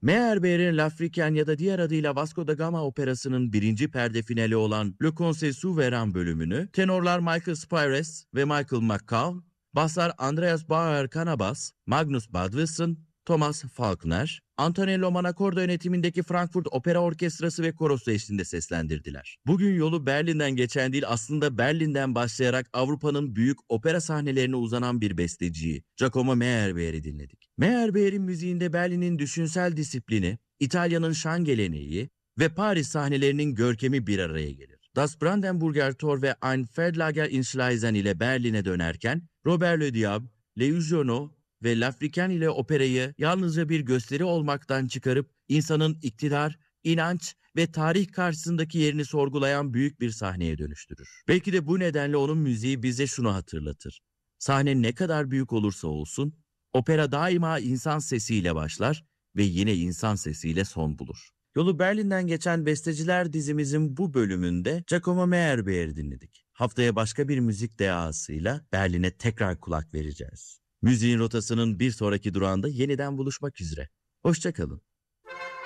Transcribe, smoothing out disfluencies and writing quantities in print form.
Meyerbeer'in L'Africaine ya da diğer adıyla Vasco da Gama operasının birinci perde finali olan Le Concert Souverain bölümünü tenorlar Michael Spires ve Michael McCall, baslar Andreas Bauer-Canabas, Magnus Badwison, Thomas Faulkner, Antonello Manacorda yönetimindeki Frankfurt Opera Orkestrası ve korosu eşliğinde seslendirdiler. Bugün yolu Berlin'den geçen değil, aslında Berlin'den başlayarak Avrupa'nın büyük opera sahnelerine uzanan bir besteciyi, Giacomo Meyerbeer'i dinledik. Meyerbeer'in müziğinde Berlin'in düşünsel disiplini, İtalya'nın şan geleneği ve Paris sahnelerinin görkemi bir araya gelir. Das Brandenburger Tor ve Ein Feldlager in Schlesien ile Berlin'e dönerken, Robert Le Diable, Le Huguenot ve L'Africaine ile operayı yalnızca bir gösteri olmaktan çıkarıp insanın iktidar, inanç ve tarih karşısındaki yerini sorgulayan büyük bir sahneye dönüştürür. Belki de bu nedenle onun müziği bize şunu hatırlatır: sahne ne kadar büyük olursa olsun, opera daima insan sesiyle başlar ve yine insan sesiyle son bulur. Yolu Berlin'den geçen besteciler dizimizin bu bölümünde Giacomo Meyerbeer'i dinledik. Haftaya başka bir müzik dehasıyla Berlin'e tekrar kulak vereceğiz. Müziğin rotasının bir sonraki durağında yeniden buluşmak üzere. Hoşça kalın.